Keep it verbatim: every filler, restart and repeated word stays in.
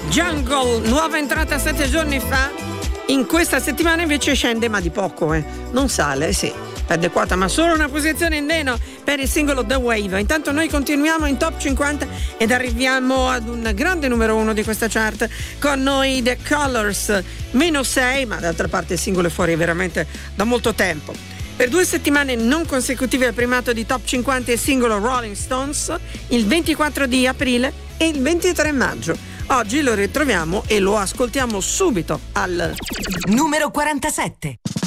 Jungle, nuova entrata sette giorni fa. In questa settimana invece scende, ma di poco, eh. Non sale, sì. Perde quota, ma solo una posizione in meno per il singolo The Wave. Intanto noi continuiamo in top cinquanta ed arriviamo ad un grande numero uno di questa chart con noi The Colors, meno sei, ma d'altra parte il singolo è fuori veramente da molto tempo. Per due settimane non consecutive al primato di top cinquanta il singolo Rolling Stones, il ventiquattro di aprile e il ventitré maggio. Oggi lo ritroviamo e lo ascoltiamo subito al numero quarantasette.